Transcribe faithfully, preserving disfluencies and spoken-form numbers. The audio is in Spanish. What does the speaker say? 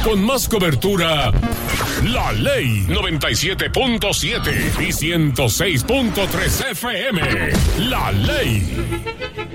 con más cobertura, La Ley noventa y siete punto siete y ciento seis punto tres F M. La Ley.